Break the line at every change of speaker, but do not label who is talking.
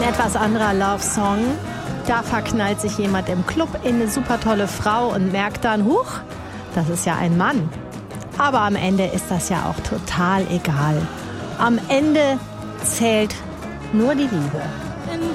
etwas anderer Love-Song. Da verknallt sich jemand im Club in eine super tolle Frau und merkt dann, huch, das ist ja ein Mann. Aber am Ende ist das ja auch total egal. Am Ende zählt nur die Liebe.
And